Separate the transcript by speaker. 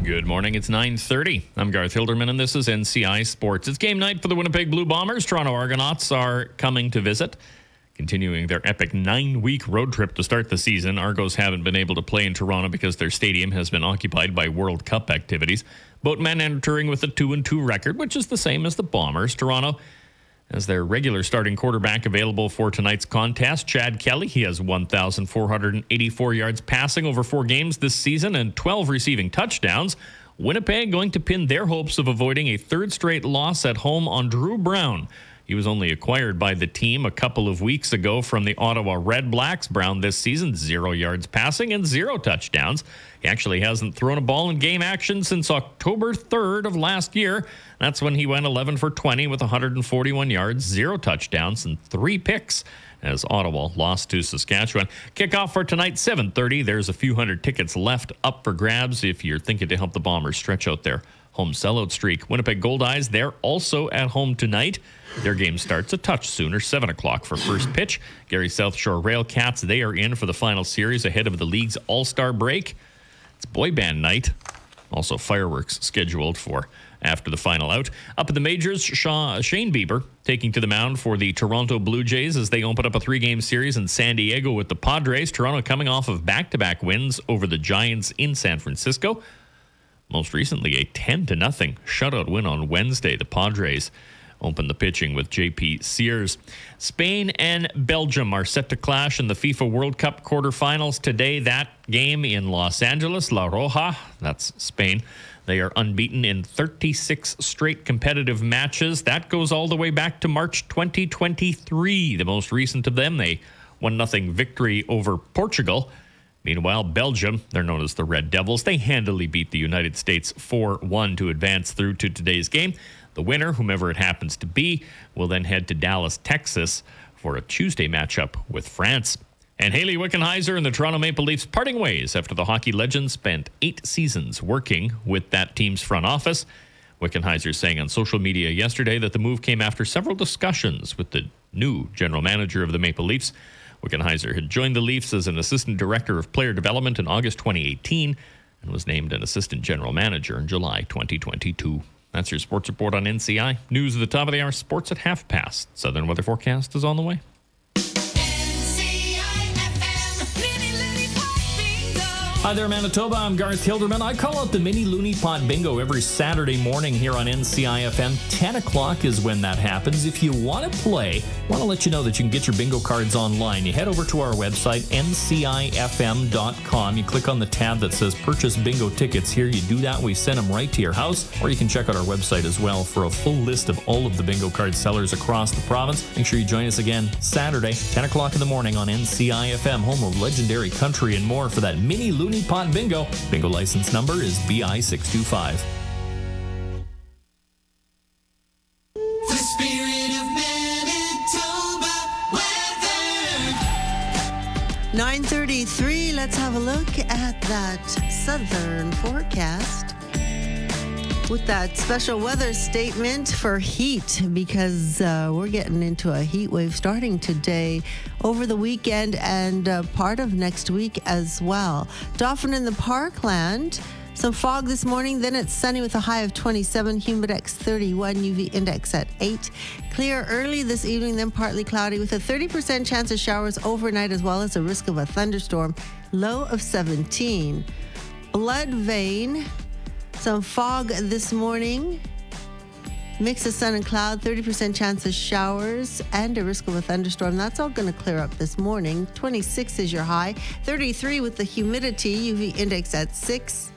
Speaker 1: Good morning. It's 9:30. I'm Garth Hilderman, and this is NCI Sports. It's game night for the Winnipeg Blue Bombers. Toronto Argonauts are coming to visit. Continuing their epic 9-week road trip to start the season, Argos haven't been able to play in Toronto because their stadium has been occupied by World Cup activities. Both men entering with a 2-2 record, which is the same as the Bombers. Toronto as their regular starting quarterback available for tonight's contest, Chad Kelly. He has 1,484 yards passing over 4 games this season and 12 receiving touchdowns. Winnipeg going to pin their hopes of avoiding a third straight loss at home on Drew Brown. He was only acquired by the team a couple of weeks ago from the Ottawa Red Blacks. Brown this season, 0 yards passing and 0 touchdowns. He actually hasn't thrown a ball in game action since October 3rd of last year. That's when he went 11 for 20 with 141 yards, 0 touchdowns, and 3 picks as Ottawa lost to Saskatchewan. Kickoff for tonight, 7:30. There's a few hundred tickets left up for grabs if you're thinking to help the Bombers stretch out their home sellout streak. Winnipeg Goldeyes, they're also at home tonight. Their game starts a touch sooner, 7 o'clock for first pitch. Gary South Shore Railcats, they are in for the final series ahead of the league's all-star break. It's boy band night. Also fireworks scheduled for after the final out. Up at the majors, Shane Bieber taking to the mound for the Toronto Blue Jays as they open up a 3-game series in San Diego with the Padres. Toronto coming off of back-to-back wins over the Giants in San Francisco. Most recently, a 10-0 shutout win on Wednesday. The Padres open the pitching with J.P. Sears. Spain and Belgium are set to clash in the FIFA World Cup quarterfinals today. That game in Los Angeles, La Roja, that's Spain. They are unbeaten in 36 straight competitive matches. That goes all the way back to March 2023. The most recent of them, a 1-0 victory over Portugal. Meanwhile, Belgium, they're known as the Red Devils, they handily beat the United States 4-1 to advance through to today's game. The winner, whomever it happens to be, will then head to Dallas, Texas for a Tuesday matchup with France. And Hayley Wickenheiser and the Toronto Maple Leafs parting ways after the hockey legend spent 8 seasons working with that team's front office. Wickenheiser saying on social media yesterday that the move came after several discussions with the new general manager of the Maple Leafs. Wickenheiser had joined the Leafs as an assistant director of player development in August 2018 and was named an assistant general manager in July 2022. That's your sports report on NCI. News at the top of the hour, sports at past. Southern weather forecast is on the way. Hi there, Manitoba. I'm Garth Hilderman. I call out the Mini Looney Pot Bingo every Saturday morning here on NCI FM. 10 o'clock is when that happens. If you want to play, I want to let you know that you can get your bingo cards online. You head over to our website, ncifm.com. You click on the tab that says Purchase Bingo Tickets. Here you do that. We send them right to your house. Or you can check out our website as well for a full list of all of the bingo card sellers across the province. Make sure you join us again Saturday, 10 o'clock in the morning on NCI FM, home of legendary country and more for that Mini Looney Pot Bingo. Bingo license number is BI625.
Speaker 2: The spirit of Manitoba weather.
Speaker 3: 9:33. Let's have a look at that southern forecast with that special weather statement for heat, because we're getting into a heat wave starting today, over the weekend, and part of next week as well. Dauphin in the Parkland, some fog this morning, then it's sunny with a high of 27, humidex 31, UV index at 8. Clear early this evening, then partly cloudy with a 30% chance of showers overnight, as well as a risk of a thunderstorm, low of 17. Blood Vein, some fog this morning, mix of sun and cloud, 30% chance of showers, and a risk of a thunderstorm. That's all going to clear up this morning. 26 is your high, 33 with the humidity, UV index at 6.